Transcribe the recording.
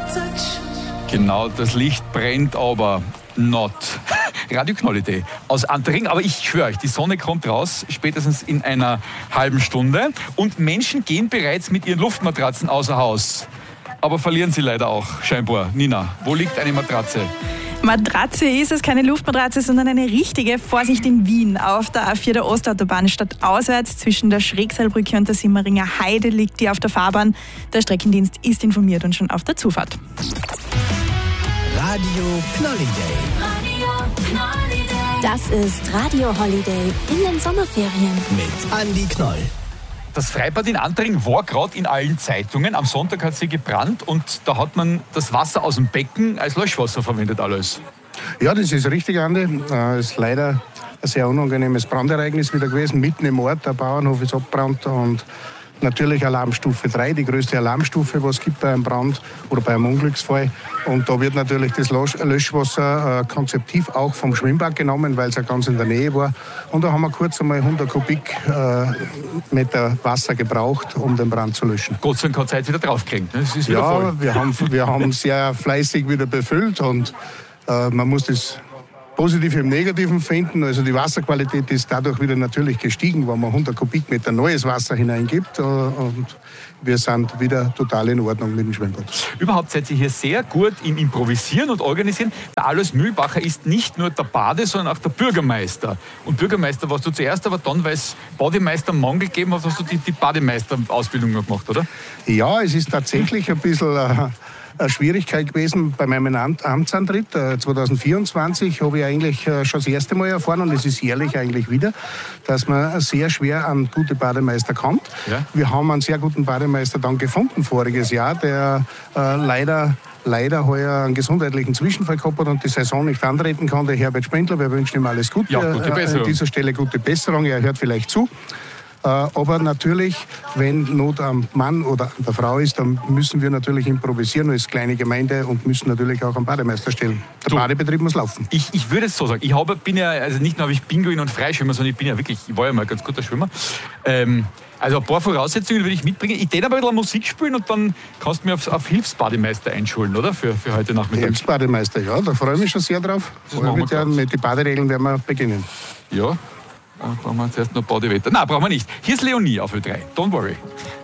Genau, das Licht brennt, aber not. Radio Knolli aus Antering. Aber ich schwöre euch, die Sonne kommt raus, spätestens in einer halben Stunde. Und Menschen gehen bereits mit ihren Luftmatratzen außer Haus. Aber verlieren sie leider auch, scheinbar. Nina, wo liegt eine Matratze? Matratze ist es, keine Luftmatratze, sondern eine richtige. Vorsicht in Wien. Auf der A4 der Ostautobahn stadtauswärts zwischen der Schrägseilbrücke und der Simmeringer Heide liegt die auf der Fahrbahn. Der Streckendienst ist informiert und schon auf der Zufahrt. Radio Knolli Day. Das ist Radio Holiday in den Sommerferien. Mit Andi Knoll. Das Freibad in Antering war gerade in allen Zeitungen. Am Sonntag hat sie gebrannt und da hat man das Wasser aus dem Becken als Löschwasser verwendet alles. Ja, das ist richtig, Andi. Es ist leider ein sehr unangenehmes Brandereignis wieder gewesen. Mitten im Ort, der Bauernhof ist abgebrannt und natürlich Alarmstufe 3, die größte Alarmstufe, was es gibt bei einem Brand oder bei einem Unglücksfall. Und da wird natürlich das Löschwasser konzeptiv auch vom Schwimmbad genommen, weil es ja ganz in der Nähe war. Und da haben wir kurz einmal 100 Kubikmeter Wasser gebraucht, um den Brand zu löschen. Gott sei Dank hat Zeit wieder draufgekriegt. Ne? Das ist wieder voll. Wir haben sehr fleißig wieder befüllt und man muss das Positive im Negativen finden. Also die Wasserqualität ist dadurch wieder natürlich gestiegen, weil man 100 Kubikmeter neues Wasser hineingibt und wir sind wieder total in Ordnung mit dem Schwimmbad. Überhaupt seid ihr hier sehr gut im Improvisieren und Organisieren. Der Alois Mühlbacher ist nicht nur der Bade, sondern auch der Bürgermeister. Und Bürgermeister warst du zuerst, aber dann, weil es Bademeister Mangel gegeben hat, hast du die Bademeister-Ausbildung noch gemacht, oder? Ja, es ist tatsächlich ein bisschen eine Schwierigkeit gewesen bei meinem Amtsantritt 2024 habe ich eigentlich schon das erste Mal erfahren und es ist jährlich eigentlich wieder, dass man sehr schwer an gute Bademeister kommt. Ja. Wir haben einen sehr guten Bademeister dann gefunden voriges Jahr, der leider heuer einen gesundheitlichen Zwischenfall gehabt hat und die Saison nicht antreten kann. Der Herbert Spendler, wir wünschen ihm alles Gute. Ja, gute Besserung. An dieser Stelle gute Besserung, er hört vielleicht zu. Aber natürlich, wenn Not am Mann oder an der Frau ist, dann müssen wir natürlich improvisieren als kleine Gemeinde und müssen natürlich auch einen Bademeister stellen. Der Badebetrieb muss laufen. Ich würde es so sagen, bin ja, also nicht nur habe ich Pinguin und Freischwimmer, sondern ich war ja mal ein ganz guter Schwimmer. Also ein paar Voraussetzungen würde ich mitbringen. Ich würde aber ein bisschen Musik spielen und dann kannst du mich auf Hilfsbademeister einschulen, oder? Für heute Nachmittag. Hilfsbademeister, ja, da freue ich mich schon sehr drauf. Mit den Baderegeln werden wir beginnen. Ja. Brauchen wir zuerst noch Badewetter. Nein, brauchen wir nicht. Hier ist Leonie auf Ö3. Don't worry.